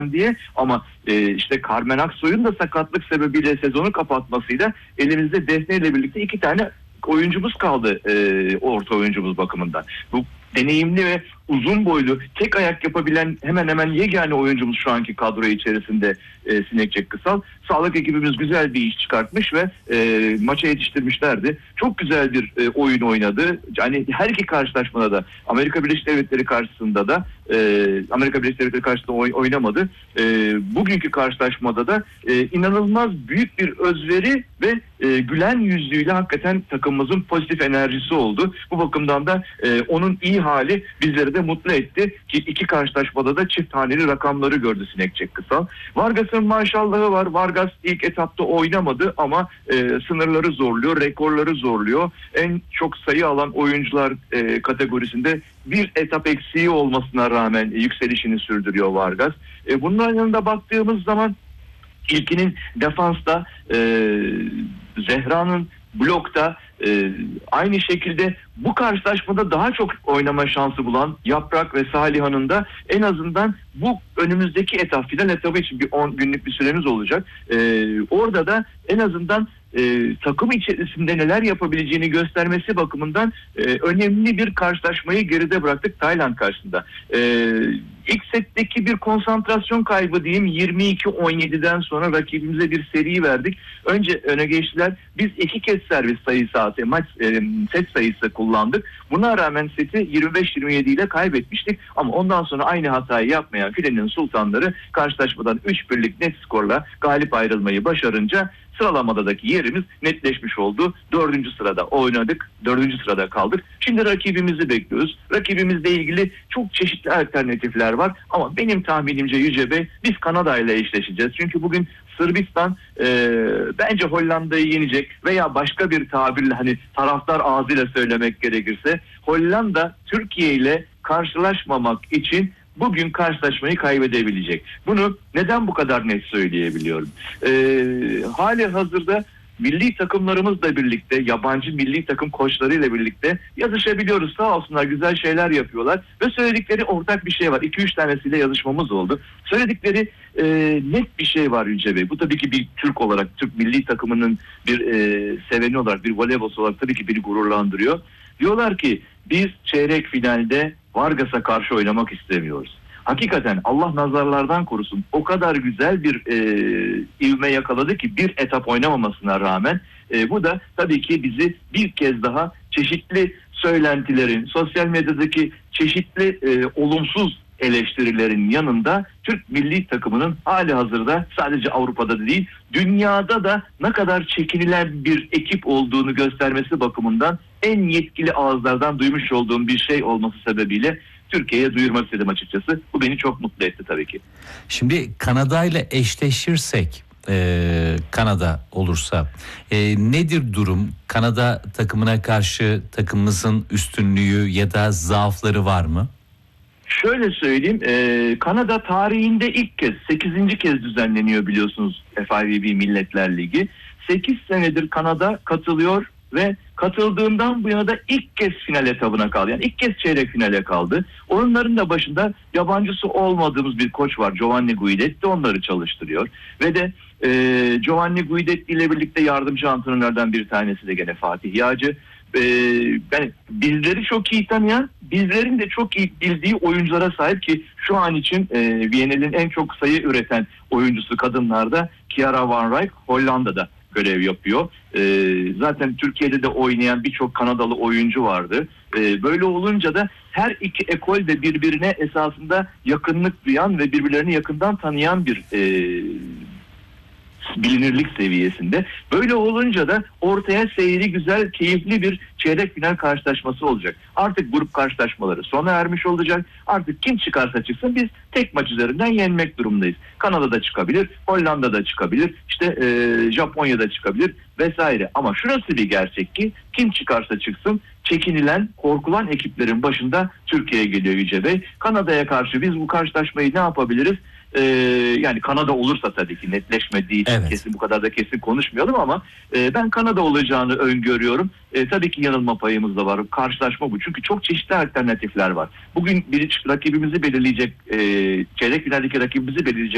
diye, ama işte Carmen Aksoy'un da sakatlık sebebiyle sezonu kapatmasıyla elimizde Defne ile birlikte 2 tane oyuncumuz kaldı orta oyuncumuz bakımından. Bu deneyimli ve uzun boylu, tek ayak yapabilen hemen hemen yegane oyuncumuz şu anki kadro içerisinde Sinekçek Kısal. Sağlık ekibimiz güzel bir iş çıkartmış ve maça yetiştirmişlerdi. Çok güzel bir oyun oynadı. Yani her iki karşılaşmada da Amerika Birleşik Devletleri karşısında da Amerika Birleşik Devletleri karşısında oynamadı. Bugünkü karşılaşmada da inanılmaz büyük bir özveri ve gülen yüzlüyle hakikaten takımımızın pozitif enerjisi oldu. Bu bakımdan da onun iyi hali bizleri de mutlu etti ki 2 karşılaşmada da çift haneli rakamları gördü Sinekçek Kısal. Vargas'ın maşallahı var. Vargas ilk etapta oynamadı ama sınırları zorluyor, rekorları zorluyor. En çok sayı alan oyuncular kategorisinde bir etap eksiği olmasına rağmen yükselişini sürdürüyor Vargas. Bunların yanında baktığımız zaman İlkinin defansta, Zehra'nın blokta, aynı şekilde bu karşılaşmada daha çok oynama şansı bulan Yaprak ve Salihan'ın da en azından bu önümüzdeki etap, final etabı için bir 10 günlük bir süremiz olacak. Orada da en azından takım içerisinde neler yapabileceğini göstermesi bakımından önemli bir karşılaşmayı geride bıraktık Tayland karşısında. İlk setteki bir konsantrasyon kaybı diyeyim, 22-17'den sonra rakibimize bir seri verdik. Önce öne geçtiler. Biz 2 kez servis sayısı, set sayısı kullandık. Buna rağmen seti 25-27 ile kaybetmiştik. Ama ondan sonra aynı hatayı yapmayan Filenin Sultanları karşılaşmadan 3-1'lik net skorla galip ayrılmayı başarınca sıralamadaki yerimiz netleşmiş oldu. 4. sırada oynadık. 4. sırada kaldık. Şimdi rakibimizi bekliyoruz. Rakibimizle ilgili çok çeşitli alternatifler var. Ama benim tahminimce Yüce Bey, biz Kanada ile eşleşeceğiz. Çünkü bugün Sırbistan bence Hollanda'yı yenecek veya başka bir tabirle, hani taraftar ağzıyla söylemek gerekirse, Hollanda Türkiye ile karşılaşmamak için bugün karşılaşmayı kaybedebilecek. Bunu neden bu kadar net söyleyebiliyorum? Hali hazırda milli takımlarımızla birlikte, yabancı milli takım koçlarıyla birlikte yazışabiliyoruz. Sağ olsunlar, güzel şeyler yapıyorlar ve söyledikleri ortak bir şey var. 2-3 tanesiyle yazışmamız oldu. Söyledikleri net bir şey var Yüce Bey. Bu tabii ki bir Türk olarak, Türk milli takımının bir seveni olarak, bir voleybolcu olarak tabii ki beni gururlandırıyor. Diyorlar ki biz çeyrek finalde Vargas'a karşı oynamak istemiyoruz. Hakikaten Allah nazarlardan korusun, o kadar güzel bir ivme yakaladı ki bir etap oynamamasına rağmen. Bu da tabii ki bizi bir kez daha çeşitli söylentilerin, sosyal medyadaki çeşitli olumsuz eleştirilerin yanında Türk milli takımının hali hazırda sadece Avrupa'da değil, dünyada da ne kadar çekinilen bir ekip olduğunu göstermesi bakımından en yetkili ağızlardan duymuş olduğum bir şey olması sebebiyle Türkiye'ye duyurmak istedim açıkçası. Bu beni çok mutlu etti tabii ki. Şimdi Kanada ile eşleşirsek, Kanada olursa nedir durum? Kanada takımına karşı takımımızın üstünlüğü ya da zaafları var mı? Şöyle söyleyeyim, Kanada tarihinde ilk kez, 8. kez düzenleniyor biliyorsunuz FIVB Milletler Ligi. 8 senedir Kanada katılıyor ve katıldığından bu yana da ilk kez final etabına kaldı. Yani ilk kez çeyrek finale kaldı. Onların da başında yabancısı olmadığımız bir koç var, Giovanni Guidetti, onları çalıştırıyor. Ve de Giovanni Guidetti ile birlikte yardımcı antrenörlerden bir tanesi de gene Fatih Yağcı. Yani bizleri çok iyi tanıyan, bizlerin de çok iyi bildiği oyunculara sahip ki şu an için Viyana'nın en çok sayı üreten oyuncusu kadınlarda Kiara Van Rijk Hollanda'da görev yapıyor. Zaten Türkiye'de de oynayan birçok Kanadalı oyuncu vardı. Böyle olunca da her iki ekol de birbirine esasında yakınlık duyan ve birbirlerini yakından tanıyan bir bilinirlik seviyesinde. Böyle olunca da ortaya seyri güzel, keyifli bir çeyrek final karşılaşması olacak. Artık grup karşılaşmaları sona ermiş olacak. Artık kim çıkarsa çıksın biz tek maç üzerinden yenmek durumundayız. Kanada'da çıkabilir, Hollanda'da çıkabilir, işte Japonya'da çıkabilir vesaire. Ama şurası bir gerçek ki kim çıkarsa çıksın çekinilen, korkulan ekiplerin başında Türkiye geliyor Yüce Bey. Kanada'ya karşı biz bu karşılaşmayı ne yapabiliriz? Yani Kanada olursa tabii ki netleşmediği için kesin bu kadar da kesin konuşmayalım ama ben Kanada olacağını öngörüyorum. Tabii ki yanılma payımız da var. Karşılaşma bu. Çünkü çok çeşitli alternatifler var. Bugün rakibimizi belirleyecek, çeyrek finaldeki rakibimizi belirleyecek